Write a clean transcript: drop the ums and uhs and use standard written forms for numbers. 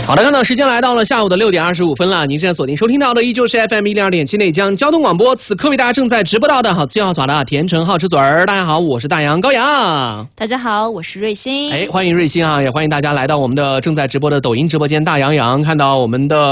好的，看到时间来到了下午的6点25分了。您现在锁定收听到的依旧是 FM 102.7内江交通广播，此刻为大家正在直播到的好自由好耍的甜橙好吃嘴儿。大家好，我是大杨高阳。 大家好，我是瑞欣。 欢迎瑞欣啊，也欢迎大家来到我们的正在直播的抖音直播间大杨洋，看到我们的